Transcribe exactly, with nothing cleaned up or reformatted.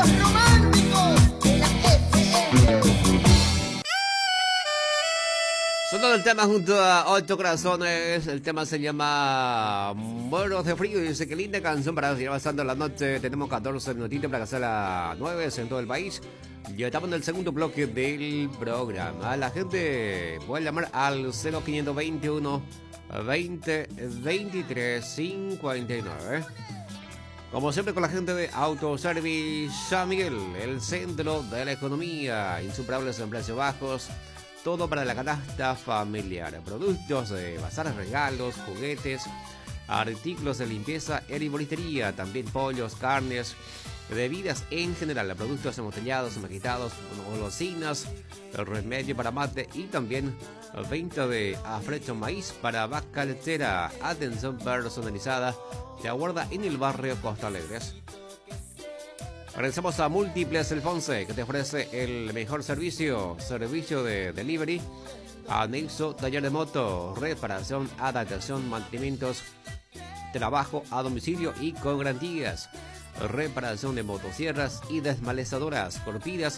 los románticos de la F M. Sonando el tema junto a Ocho Corazones, el tema se llama Mueros de Frío y dice que linda canción para seguir avanzando en la noche. Tenemos catorce minutitos para que sea las nueve en todo el país. Ya estamos en el segundo bloque del programa. La gente puede llamar al cero quinientos veintiuno veinte veintitrés cincuenta y nueve. Como siempre con la gente de Autoservice San Miguel, el centro de la economía, insuperables en precios bajos. Todo para la canasta familiar. Productos de bazar, regalos, juguetes, artículos de limpieza, herboristería, también pollos, carnes, bebidas en general, productos embotellados, maquetados, golosinas, remedio para mate y también venta de afrecho maíz para vaca lechera. Atención personalizada. Te aguarda en el barrio Costa Alegres. Regresamos a Múltiples Alfonse, que te ofrece el mejor servicio, servicio de delivery, anexo, taller de moto, reparación, adaptación, mantenimientos, trabajo a domicilio y con garantías, reparación de motosierras y desmalezadoras, cortinas,